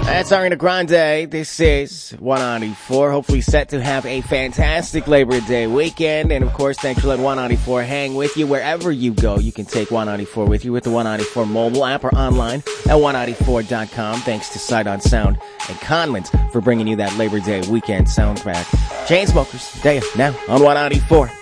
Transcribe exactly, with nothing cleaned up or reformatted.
That's Ariana Grande. This is one ninety-four. Hopefully set to have a fantastic Labor Day weekend. And of course, thanks for letting one ninety-four hang with you wherever you go. You can take one ninety-four with you with the one ninety-four mobile app or online at one ninety-four dot com. Thanks to Sight on Sound and Conlins for bringing you that Labor Day weekend soundtrack. Chainsmokers, Day now on one ninety-four.